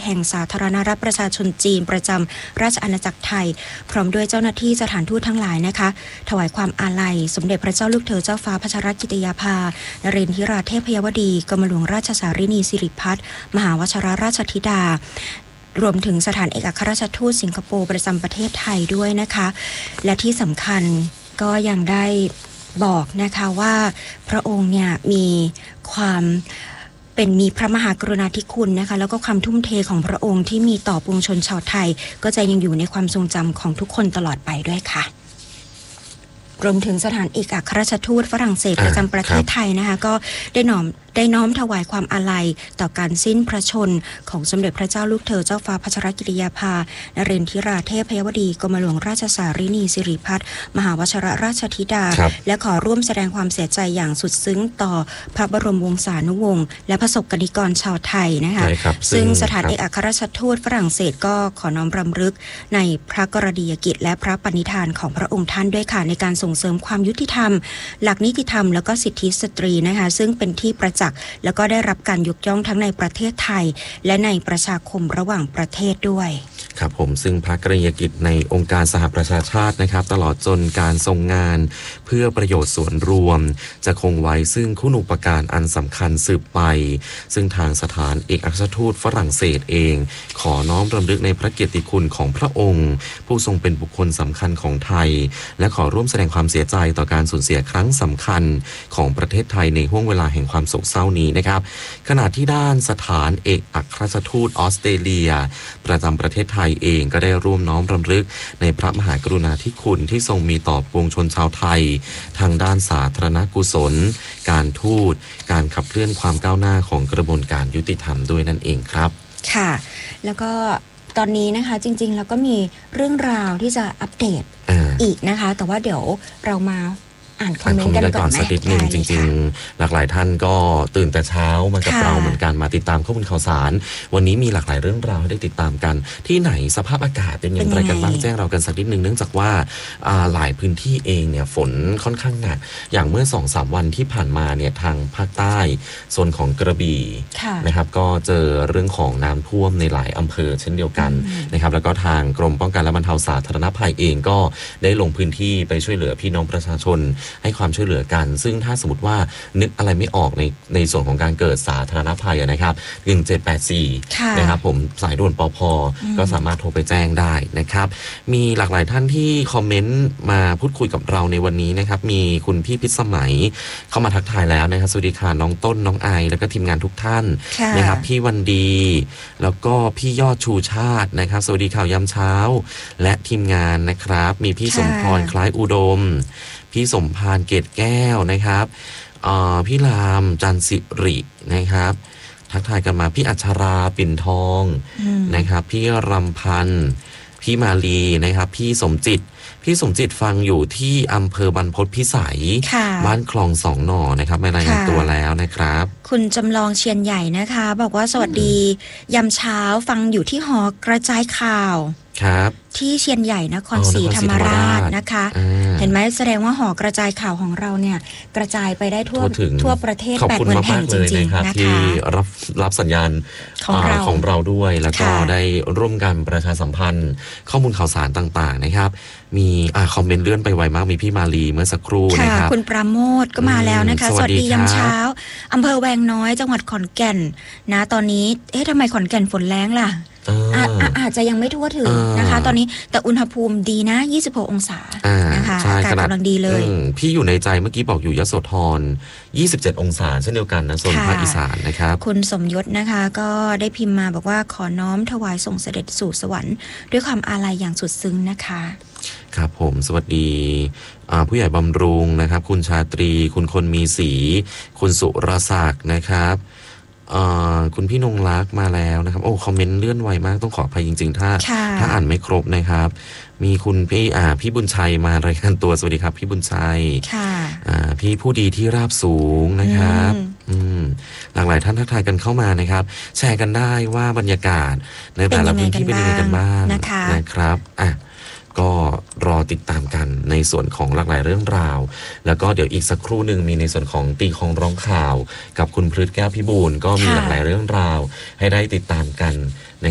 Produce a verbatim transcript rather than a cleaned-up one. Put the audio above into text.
แห่งสาธารณรัฐประชาชนจีนประจำราชอาณาจักรไทยพร้อมด้วยเจ้าหน้าที่สถานทูตทั้งหลายนะคะถวายความอาลัยสมเด็จพระเจ้าลูกเธอเจ้าฟ้าพัชรกิติยาภานเรนทิราเทพยวดีกรมหลวงราชสารินีสิริพัฒน์มหาวชิรราชธิดารวมถึงสถานเอกอัครราชทูตสิงคโปร์ประจำประเทศไทยด้วยนะคะและที่สำคัญก็ยังได้บอกนะคะว่าพระองค์เนี่ยมีความเป็นมีพระมหากรุณาธิคุณนะคะแล้วก็ความทุ่มเทของพระองค์ที่มีต่อปวงชนชาวไทยก็จะยังอยู่ในความทรงจำของทุกคนตลอดไปด้วยค่ะรวมถึงสถานเอกอัครราชทูตฝรั่งเศสประจำประเทศไทยนะคะก็ได้น้อมได้น้อมถวายความอาลัยต่อการสิ้นพระชนของสมเด็จพระเจ้าลูกเธอเจ้าฟ้าพัชรกิติยาภานเรนทิราเทพยวดีกรมหลวงราชสารินีสิริพัฒน์มหาวชิรราชธิดาและขอร่วมแสดงความเสียใจอย่างสุดซึ้งต่อพระบรมวงศานุวงศ์และประสบกนิกรชาวไทยนะคะซึ่งสถานเอกอัครราชทูตฝรั่งเศสก็ขอน้อมรำลึกในพระกรณียกิจและพระปณิธานของพระองค์ท่านด้วยค่ะในการส่งเสริมความยุติธรรมหลักนิติธรรมแล้วก็สิทธิสตรีนะคะซึ่งเป็นที่ประจักษ์แล้วก็ได้รับการยกย่องทั้งในประเทศไทยและในประชาคมระหว่างประเทศด้วยครับผมซึ่งพระกรณียกิจในองค์การสหประชาชาตินะครับตลอดจนการทรงงานเพื่อประโยชน์ส่วนรวมจะคงไว้ซึ่งคุณูปการอันสำคัญสืบไปซึ่งทางสถานเอกอัครราชทูตฝรั่งเศสเองขอน้อมรำลึกในพระเกียรติคุณของพระองค์ผู้ทรงเป็นบุคคลสำคัญของไทยและขอร่วมแสดงความเสียใจต่อการสูญเสียครั้งสำคัญของประเทศไทยในห้วงเวลาแห่งความโศกเศร้านี้นะครับขณะที่ด้านสถานเอกอัครราชทูตออสเตรเลียประจำประเทศไทยเองก็ได้ร่วมน้อมรำลึกในพระมหากรุณาธิคุณที่ทรงมีต่อปวงชนชาวไทยทางด้านสาธารณกุศลการทูตการขับเคลื่อนความก้าวหน้าของกระบวนการยุติธรรมด้วยนั่นเองครับค่ะแล้วก็ตอนนี้นะคะจริงๆแล้วก็มีเรื่องราวที่จะอัปเดต อ, อีกนะคะแต่ว่าเดี๋ยวเรามาอ่านคอมเมนต์กันก่อนไหมสักนิดนึงจริงๆหลากหลายท่านก็ตื่นแต่เช้ามากับเราเหมือนกันมาติดตามข้อมูลข่าวสารวันนี้มีหลากหลายเรื่องราวให้ได้ติดตามกันที่ไหนสภาพอากาศเป็นอย่างไรกันบ้างแจ้งเรากันสักนิดนึงเนื่องจากว่าหลายพื้นที่เองเนี่ยฝนค่อนข้างหนักอย่างเมื่อ สองสาม วันที่ผ่านมาเนี่ยทางภาคใต้โซนของกระบี่นะครับก็เจอเรื่องของน้ำท่วมในหลายอำเภอเช่นเดียวกันนะครับแล้วก็ทางกรมป้องกันและบรรเทาสาธารณภัยเองก็ได้ลงพื้นที่ไปช่วยเหลือพี่น้องประชาชนให้ความช่วยเหลือกันซึ่งถ้าสมมติว่านึกอะไรไม่ออกในในส่วนของการเกิดสาธารณภัยนะครับหนึ่งเจ็ดแปดสี่นะครับผมสายด่วนปภ.ก็สามารถโทรไปแจ้งได้นะครับมีหลากหลายท่านที่คอมเมนต์มาพูดคุยกับเราในวันนี้นะครับมีคุณพี่พิษสมัยเข้ามาทักทายแล้วนะครับสวัสดีค่ะน้องต้นน้องไอแล้วก็ทีมงานทุกท่านนะครับพี่วันดีแล้วก็พี่ยอดชูชาตินะครับสวัสดีข่าวยามเช้าและทีมงานนะครับมีพี่สมพรคล้ายอุดมพี่สมพานเกตแก้วนะครับพี่รามจันสิรินะครับทักทายกันมาพี่อัชราปิ่นทองนะครับพี่รำพันธ์พี่มาลีนะครับพี่สมจิตพี่สมจิตฟังอยู่ที่อำเภอบรรพตพิสัยบ้านคลองสองหน่อนะครับมารายงานตัวแล้วนะครับคุณจำลองเชียนใหญ่นะคะบอกว่าสวัสดียามเช้าฟังอยู่ที่หอกระจายข่าวครับที่เชียนใหญ่นครศรีธรรมราชนะคะเห็นไหมแสดงว่าหอกระจายข่าวของเราเนี่ยกระจายไปได้ทั่วทั่วประเทศแปดหมื่นแห่งจริงๆนะคะที่รับรับสัญญาณของเราของเราด้วยแล้วก็ได้ร่วมกันประชาสัมพันธ์ข้อมูลข่าวสารต่างๆนะครับมีอ่าคอมเมนต์เลื่อนไปไวมากมีพี่มาลีเมื่อสักครู่นะครับคุณปราโมทก็มาแล้วนะคะสวัสดียามเช้าอำเภอแวงน้อยจังหวัดขอนแก่นนะตอนนี้เอ๊ะทำไมขอนแก่นฝนแรงล่ะอาจจะยังไม่ทั่วถึงนะคะตอนนี้แต่อุณหภูมิดีนะยี่สิบหกองศานะคะอากาศกำลังดีเลยพี่อยู่ในใจเมื่อกี้บอกอยู่ยโสธรยี่สิบเจ็ดองศาเช่นเดียวกันนะโซนภาคอีสานนะครับคุณสมยศนะคะก็ได้พิมพ์มาบอกว่าขอน้อมถวายส่งเสด็จสู่สวรรค์ด้วยความอาลัยอย่างสุดซึ้งนะคะครับผมสวัสดีผู้ใหญ่บำรุงนะครับคุณชาตรีคุณคนมีสีคุณสุรศักดิ์นะครับคุณพี่นงรักมาแล้วนะครับโอ้คอมเมนต์เลื่อนไวมากต้องขออภัยจริงๆถ้าถ้าอ่านไม่ครบนะครับมีคุณพี่อ่าพี่บุญชัยมารายงานตัวสวัสดีครับพี่บุญชัยค่ะอ่าพี่ผู้ดีที่ราบสูงนะครับอืมหลากหลายท่านทักทายกันเข้ามานะครับแชร์กันได้ว่าบรรยากาศในแต่ละพื้นที่เป็นยังไงกันบ้างนะครับอ่ะก็รอติดตามกันในส่วนของหลากหลายเรื่องราวแล้วก็เดี๋ยวอีกสักครู่หนึ่งมีในส่วนของตีของร้องข่าวกับคุณพฤทธิ์แก้วพิบูลก็มีหลากหลายเรื่องราวให้ได้ติดตามกัน